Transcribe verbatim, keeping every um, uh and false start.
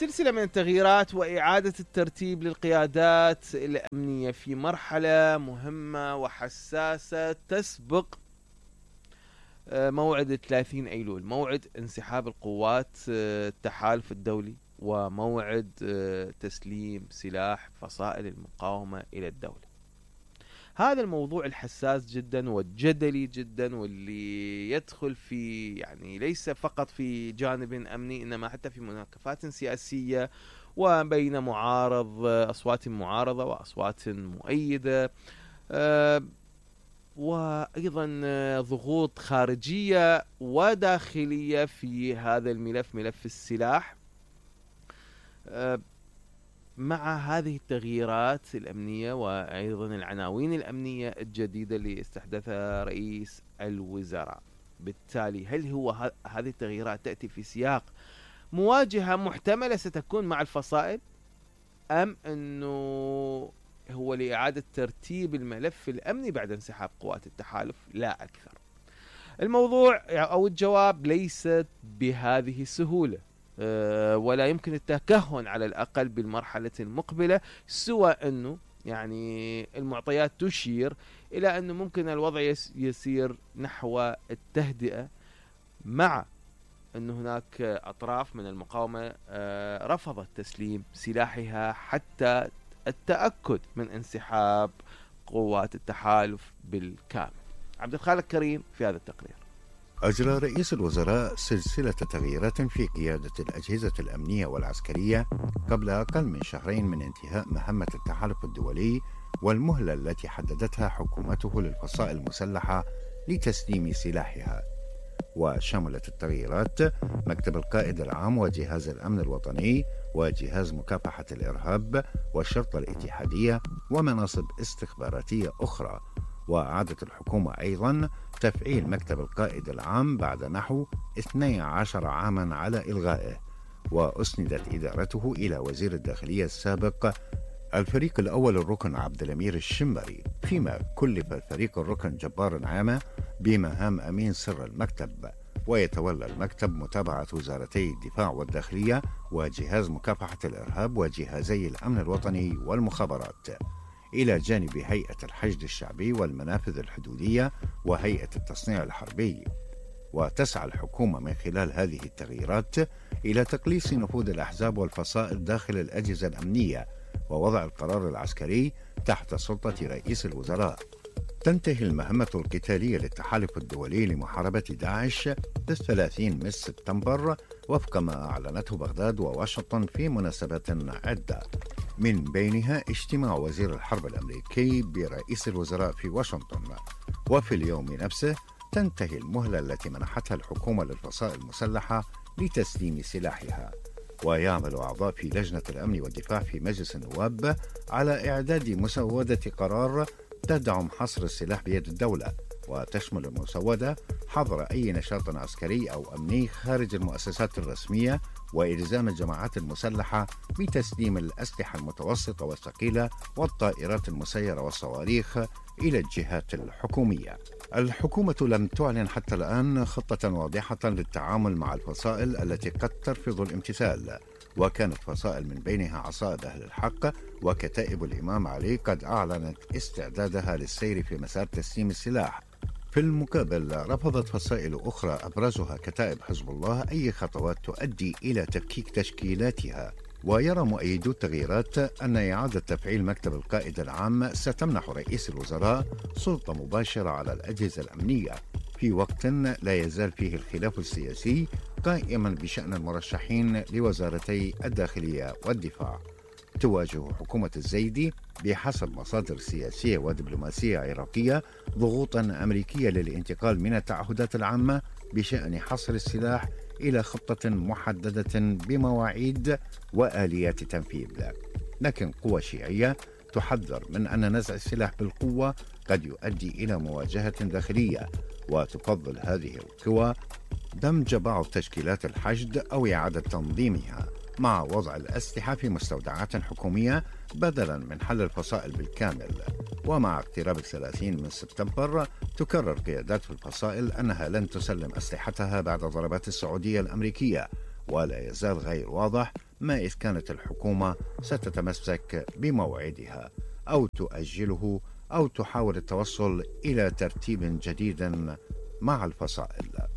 سلسلة من التغييرات وإعادة الترتيب للقيادات الأمنية في مرحلة مهمة وحساسة تسبق موعد ثلاثين أيلول، موعد انسحاب القوات التحالف الدولي وموعد تسليم سلاح فصائل المقاومة إلى الدولة. هذا الموضوع الحساس جدا والجدلي جدا، واللي يدخل في يعني ليس فقط في جانب أمني، إنما حتى في مناكفات سياسية وبين معارض، أصوات معارضة وأصوات مؤيدة، وأيضا ضغوط خارجية وداخلية في هذا الملف، ملف السلاح. مع هذه التغييرات الأمنية وأيضا العناوين الأمنية الجديدة اللي استحدثها رئيس الوزراء، بالتالي هل هو هذه التغييرات تأتي في سياق مواجهة محتملة ستكون مع الفصائل، أم أنه هو لإعادة ترتيب الملف الأمني بعد انسحاب قوات التحالف لا أكثر؟ الموضوع أو الجواب ليست بهذه السهولة، ولا يمكن التكهن على الأقل بالمرحلة المقبلة، سوى أنه يعني المعطيات تشير إلى أنه ممكن الوضع يسير نحو التهدئة، مع أن هناك أطراف من المقاومة رفضت تسليم سلاحها حتى التأكد من انسحاب قوات التحالف بالكامل. عبد الخالق كريم في هذا التقرير. أجرى رئيس الوزراء سلسلة تغييرات في قيادة الأجهزة الأمنية والعسكرية قبل أقل من شهرين من انتهاء مهمة التحالف الدولي والمهلة التي حددتها حكومته للفصائل المسلحة لتسليم سلاحها. وشملت التغييرات مكتب القائد العام وجهاز الأمن الوطني وجهاز مكافحة الإرهاب والشرطة الاتحادية ومناصب استخباراتية أخرى. وأعادت الحكومة أيضا تفعيل مكتب القائد العام بعد نحو اثني عشر عاما على إلغائه، وأسندت إدارته إلى وزير الداخلية السابق الفريق الأول الركن عبد الأمير الشمري، فيما كلف الفريق الركن جبار نعامة بمهام أمين سر المكتب. ويتولى المكتب متابعة وزارتي الدفاع والداخلية وجهاز مكافحة الإرهاب وجهازي الأمن الوطني والمخابرات، إلى جانب هيئة الحشد الشعبي والمنافذ الحدودية وهيئة التصنيع الحربي. وتسعى الحكومة من خلال هذه التغييرات إلى تقليص نفوذ الأحزاب والفصائل داخل الأجهزة الأمنية ووضع القرار العسكري تحت سلطة رئيس الوزراء. تنتهي المهمة القتالية للتحالف الدولي لمحاربة داعش بالثلاثين من سبتمبر وفق ما أعلنته بغداد وواشنطن في مناسبات عدة، من بينها اجتماع وزير الحرب الأمريكي برئيس الوزراء في واشنطن. وفي اليوم نفسه تنتهي المهلة التي منحتها الحكومة للفصائل المسلحة لتسليم سلاحها. ويعمل أعضاء في لجنة الأمن والدفاع في مجلس النواب على إعداد مسودة قرار تدعم حصر السلاح بيد الدولة، وتشمل المسودة حظر أي نشاط عسكري أو أمني خارج المؤسسات الرسمية، وإلزام الجماعات المسلحة بتسليم الأسلحة المتوسطة والثقيلة والطائرات المسيرة والصواريخ إلى الجهات الحكومية. الحكومة لم تعلن حتى الآن خطة واضحة للتعامل مع الفصائل التي قد ترفض الامتثال، وكانت فصائل من بينها عصائب أهل الحق وكتائب الإمام علي قد أعلنت استعدادها للسير في مسار تسليم السلاح. في المقابل رفضت فصائل أخرى أبرزها كتائب حزب الله أي خطوات تؤدي إلى تفكيك تشكيلاتها. ويرى مؤيدو التغييرات أن إعادة تفعيل مكتب القائد العام ستمنح رئيس الوزراء سلطة مباشرة على الأجهزة الأمنية في وقت لا يزال فيه الخلاف السياسي قائما بشأن المرشحين لوزارتي الداخلية والدفاع. تواجه حكومة الزيدي بحسب مصادر سياسية ودبلوماسية عراقية ضغوطا أمريكية للانتقال من التعهدات العامة بشأن حصر السلاح إلى خطة محددة بمواعيد وآليات تنفيذ. لكن قوى شيعية تحذر من أن نزع السلاح بالقوة قد يؤدي إلى مواجهة داخلية، وتفضل هذه القوى دمج بعض تشكيلات الحشد أو إعادة تنظيمها مع وضع الأسلحة في مستودعات حكومية بدلا من حل الفصائل بالكامل. ومع اقتراب الثلاثين من سبتمبر تكرر قيادات الفصائل أنها لن تسلم أسلحتها بعد ضربات السعودية الأمريكية، ولا يزال غير واضح ما إذ كانت الحكومة ستتمسك بموعدها أو تؤجله أو تحاول التوصل إلى ترتيب جديد مع الفصائل.